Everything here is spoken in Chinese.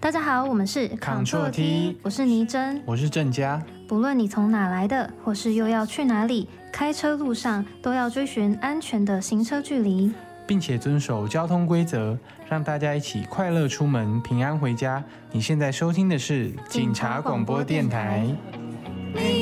大家好，我们是 Control T， 我是倪真， 我是郑佳。 不论你从哪来的，或是又要去哪里，开车路上都要追寻安全的行车距离， 并且遵守交通规则，让大家一起快乐出门，平安回家。你现在收听的是警察广播电台。